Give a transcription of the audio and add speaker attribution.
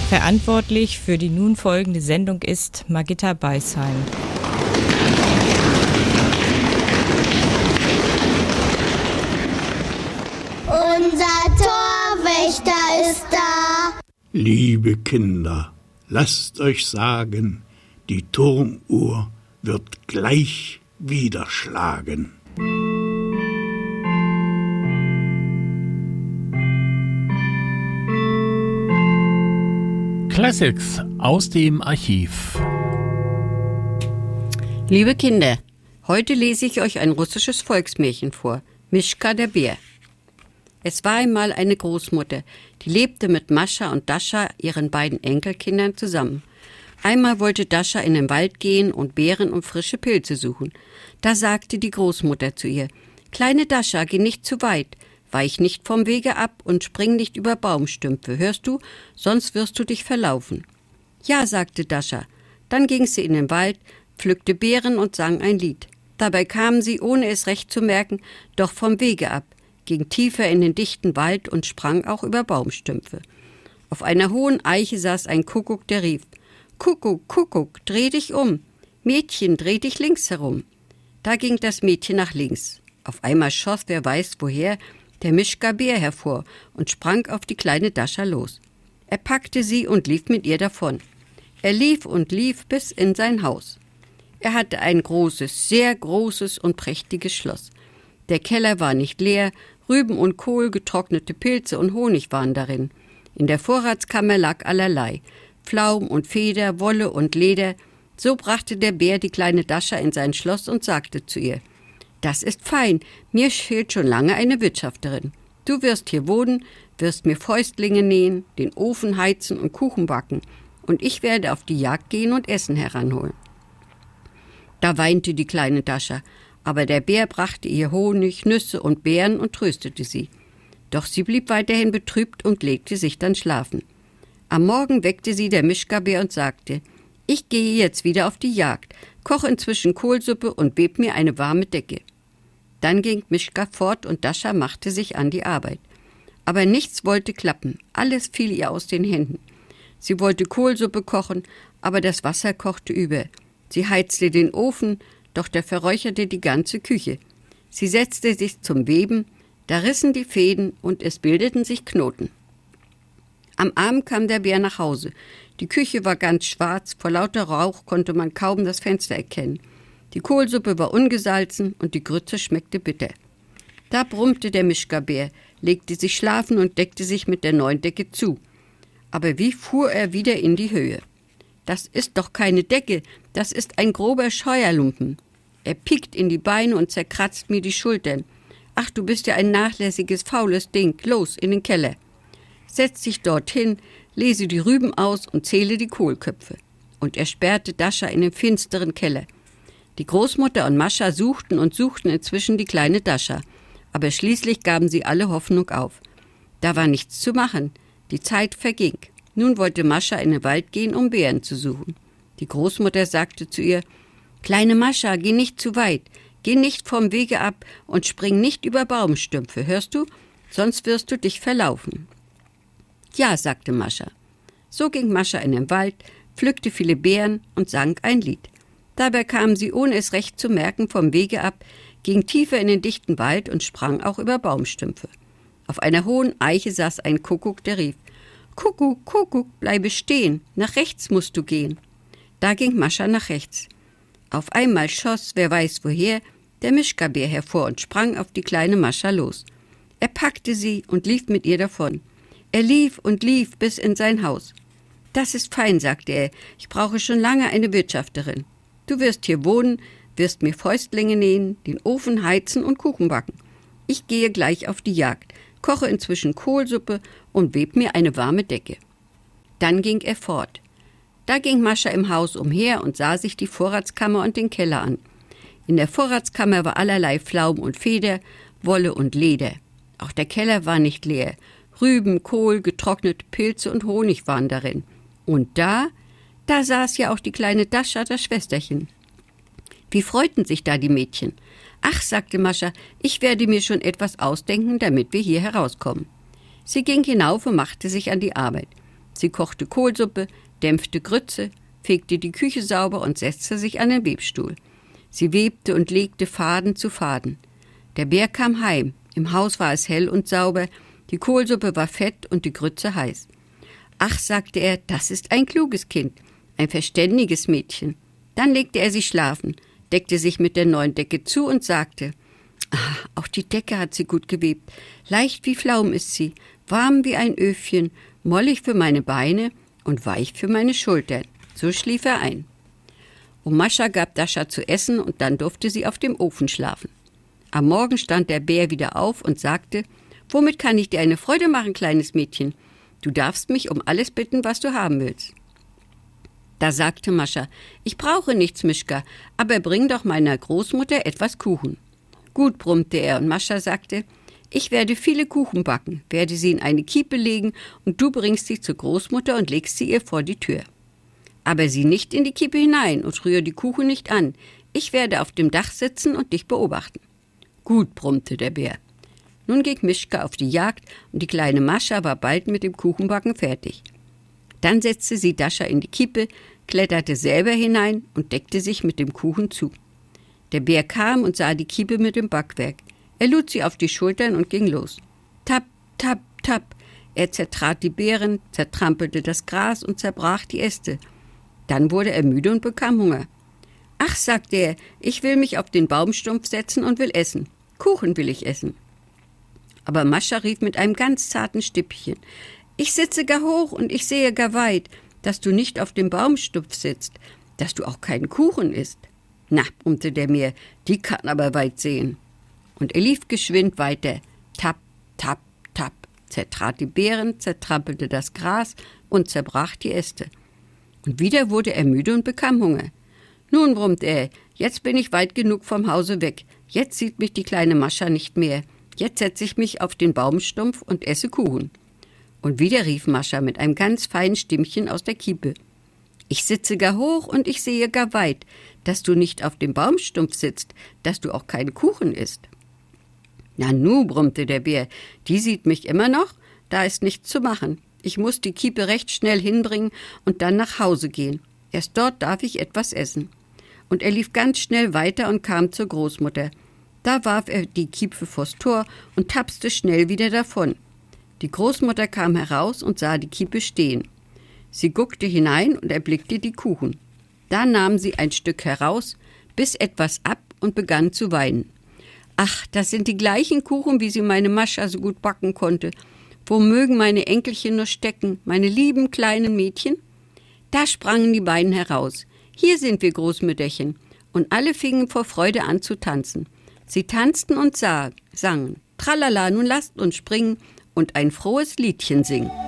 Speaker 1: Verantwortlich für die nun folgende Sendung ist Margitta Beisheim.
Speaker 2: Unser Torwächter ist da.
Speaker 3: Liebe Kinder, lasst euch sagen, die Turmuhr wird gleich wieder schlagen.
Speaker 4: Classics aus dem Archiv.
Speaker 5: Liebe Kinder, heute lese ich euch ein russisches Volksmärchen vor, Mischka der Bär. Es war einmal eine Großmutter, die lebte mit Mascha und Dascha, ihren beiden Enkelkindern, zusammen. Einmal wollte Dascha in den Wald gehen und Beeren und frische Pilze suchen. Da sagte die Großmutter zu ihr: »Kleine Dascha, geh nicht zu weit. Weich nicht vom Wege ab und spring nicht über Baumstümpfe, hörst du? Sonst wirst du dich verlaufen.« »Ja«, sagte Dascha. Dann ging sie in den Wald, pflückte Beeren und sang ein Lied. Dabei kam sie, ohne es recht zu merken, doch vom Wege ab, ging tiefer in den dichten Wald und sprang auch über Baumstümpfe. Auf einer hohen Eiche saß ein Kuckuck, der rief: »Kuckuck, Kuckuck, dreh dich um. Mädchen, dreh dich links herum.« Da ging das Mädchen nach links. Auf einmal schoss, wer weiß woher, der Mischka-Bär hervor und sprang auf die kleine Dascha los. Er packte sie und lief mit ihr davon. Er lief und lief bis in sein Haus. Er hatte ein großes, sehr großes und prächtiges Schloss. Der Keller war nicht leer, Rüben und Kohl, getrocknete Pilze und Honig waren darin. In der Vorratskammer lag allerlei, Pflaum und Feder, Wolle und Leder. So brachte der Bär die kleine Dascha in sein Schloss und sagte zu ihr: »Das ist fein, mir fehlt schon lange eine Wirtschafterin. Du wirst hier wohnen, wirst mir Fäustlinge nähen, den Ofen heizen und Kuchen backen, und ich werde auf die Jagd gehen und Essen heranholen.« Da weinte die kleine Dascha, aber der Bär brachte ihr Honig, Nüsse und Beeren und tröstete sie. Doch sie blieb weiterhin betrübt und legte sich dann schlafen. Am Morgen weckte sie der Mischka-Bär und sagte: »Ich gehe jetzt wieder auf die Jagd, koche inzwischen Kohlsuppe und web mir eine warme Decke.« Dann ging Mischka fort und Dascha machte sich an die Arbeit. Aber nichts wollte klappen, alles fiel ihr aus den Händen. Sie wollte Kohlsuppe kochen, aber das Wasser kochte über. Sie heizte den Ofen, doch der verräucherte die ganze Küche. Sie setzte sich zum Weben, da rissen die Fäden und es bildeten sich Knoten. Am Abend kam der Bär nach Hause. Die Küche war ganz schwarz, vor lauter Rauch konnte man kaum das Fenster erkennen. Die Kohlsuppe war ungesalzen und die Grütze schmeckte bitter. Da brummte der Mischka-Bär, legte sich schlafen und deckte sich mit der neuen Decke zu. Aber wie fuhr er wieder in die Höhe? »Das ist doch keine Decke, das ist ein grober Scheuerlumpen. Er piekt in die Beine und zerkratzt mir die Schultern. Ach, du bist ja ein nachlässiges, faules Ding. Los, in den Keller. Setz dich dorthin, lese die Rüben aus und zähle die Kohlköpfe.« Und er sperrte Dascha in den finsteren Keller. Die Großmutter und Mascha suchten und suchten inzwischen die kleine Dascha, aber schließlich gaben sie alle Hoffnung auf. Da war nichts zu machen, die Zeit verging. Nun wollte Mascha in den Wald gehen, um Beeren zu suchen. Die Großmutter sagte zu ihr: »Kleine Mascha, geh nicht zu weit, geh nicht vom Wege ab und spring nicht über Baumstümpfe, hörst du? Sonst wirst du dich verlaufen.« »Ja«, sagte Mascha. So ging Mascha in den Wald, pflückte viele Beeren und sang ein Lied. Dabei kam sie, ohne es recht zu merken, vom Wege ab, ging tiefer in den dichten Wald und sprang auch über Baumstümpfe. Auf einer hohen Eiche saß ein Kuckuck, der rief: »Kuckuck, Kuckuck, bleibe stehen, nach rechts musst du gehen.« Da ging Mascha nach rechts. Auf einmal schoss, wer weiß woher, der Mischka-Bär hervor und sprang auf die kleine Mascha los. Er packte sie und lief mit ihr davon. Er lief und lief bis in sein Haus. »Das ist fein«, sagte er, »ich brauche schon lange eine Wirtschafterin. Du wirst hier wohnen, wirst mir Fäustlinge nähen, den Ofen heizen und Kuchen backen. Ich gehe gleich auf die Jagd, koche inzwischen Kohlsuppe und web mir eine warme Decke.« Dann ging er fort. Da ging Mascha im Haus umher und sah sich die Vorratskammer und den Keller an. In der Vorratskammer war allerlei Pflaum und Feder, Wolle und Leder. Auch der Keller war nicht leer. Rüben, Kohl, getrocknete Pilze und Honig waren darin. Und da saß ja auch die kleine Dascha, das Schwesterchen. Wie freuten sich da die Mädchen. »Ach«, sagte Mascha, »ich werde mir schon etwas ausdenken, damit wir hier herauskommen.« Sie ging hinauf und machte sich an die Arbeit. Sie kochte Kohlsuppe, dämpfte Grütze, fegte die Küche sauber und setzte sich an den Webstuhl. Sie webte und legte Faden zu Faden. Der Bär kam heim. Im Haus war es hell und sauber, die Kohlsuppe war fett und die Grütze heiß. »Ach«, sagte er, »das ist ein kluges Kind, ein verständiges Mädchen.« Dann legte er sich schlafen, deckte sich mit der neuen Decke zu und sagte, »Auch die Decke hat sie gut gewebt. Leicht wie Flaum ist sie, warm wie ein Öfchen, mollig für meine Beine und weich für meine Schultern.« So schlief er ein. Und Mascha gab Dascha zu essen und dann durfte sie auf dem Ofen schlafen. Am Morgen stand der Bär wieder auf und sagte, »Womit kann ich dir eine Freude machen, kleines Mädchen? Du darfst mich um alles bitten, was du haben willst.« Da sagte Mascha, »Ich brauche nichts, Mischka, aber bring doch meiner Großmutter etwas Kuchen.« »Gut«, brummte er, und Mascha sagte, »Ich werde viele Kuchen backen, werde sie in eine Kiepe legen und du bringst sie zur Großmutter und legst sie ihr vor die Tür. Aber sieh nicht in die Kiepe hinein und rühre die Kuchen nicht an. Ich werde auf dem Dach sitzen und dich beobachten.« »Gut«, brummte der Bär. Nun ging Mischka auf die Jagd und die kleine Mascha war bald mit dem Kuchenbacken fertig. Dann setzte sie Dascha in die Kiepe, kletterte selber hinein und deckte sich mit dem Kuchen zu. Der Bär kam und sah die Kiepe mit dem Backwerk. Er lud sie auf die Schultern und ging los. Tapp, tapp, tapp. Er zertrat die Beeren, zertrampelte das Gras und zerbrach die Äste. Dann wurde er müde und bekam Hunger. »Ach«, sagte er, »ich will mich auf den Baumstumpf setzen und will essen. Kuchen will ich essen.« Aber Mascha rief mit einem ganz zarten Stippchen, »Ich sitze gar hoch und ich sehe gar weit, dass du nicht auf dem Baumstumpf sitzt, dass du auch keinen Kuchen isst.« »Na«, brummte der Bär, »die kann aber weit sehen.« Und er lief geschwind weiter. Tapp, tapp, tapp, zertrat die Beeren, zertrampelte das Gras und zerbrach die Äste. Und wieder wurde er müde und bekam Hunger. »Nun«, brummte er, »jetzt bin ich weit genug vom Hause weg. Jetzt sieht mich die kleine Mascha nicht mehr. Jetzt setze ich mich auf den Baumstumpf und esse Kuchen.« Und wieder rief Mascha mit einem ganz feinen Stimmchen aus der Kiepe, »Ich sitze gar hoch und ich sehe gar weit, dass du nicht auf dem Baumstumpf sitzt, dass du auch keinen Kuchen isst.« »Na nu«, brummte der Bär, »die sieht mich immer noch, da ist nichts zu machen. Ich muss die Kiepe recht schnell hinbringen und dann nach Hause gehen. Erst dort darf ich etwas essen.« Und er lief ganz schnell weiter und kam zur Großmutter. Da warf er die Kiepe vors Tor und tapste schnell wieder davon. Die Großmutter kam heraus und sah die Kiepe stehen. Sie guckte hinein und erblickte die Kuchen. Da nahm sie ein Stück heraus, biss etwas ab und begann zu weinen. »Ach, das sind die gleichen Kuchen, wie sie meine Mascha so gut backen konnte. Wo mögen meine Enkelchen nur stecken, meine lieben kleinen Mädchen?« Da sprangen die beiden heraus. »Hier sind wir, Großmütterchen.« Und alle fingen vor Freude an zu tanzen. Sie tanzten und sangen. Tralala, nun lasst uns springen und ein frohes Liedchen singen.